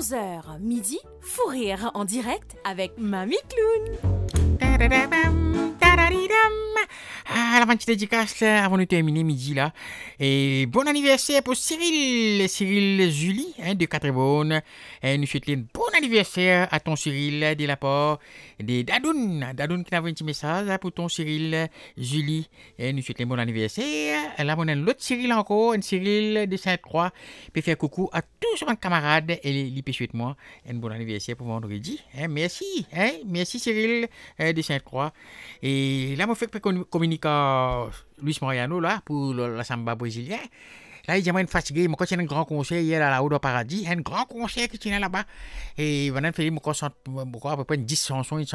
11h midi, fou rire en direct avec Mamie Clown. La petite dédicace avant de terminer midi là. Et bon anniversaire pour Cyril Julie de Catrébonne. Nous souhaitons un bon anniversaire à ton Cyril de la part de Dadoun qui a envoyé un petit message pour ton Cyril Julie. Nous souhaitons un bon anniversaire. Là, on a l'autre Cyril encore, un Cyril de Sainte-Croix. Puis faire coucou à tous mes camarades et les souhaite moi un bon anniversaire pour vendredi. Merci, merci Cyril de Sainte-Croix. Et là, je fais communiquer Luis Mariano là, pour la samba brésilien. Là, il dit, moi, je suis fatigué. Je suis un grand concert hier à la Haute au Paradis. Un grand concert qui tient là-bas. Et maintenant, je fais à peu près 10 chansons.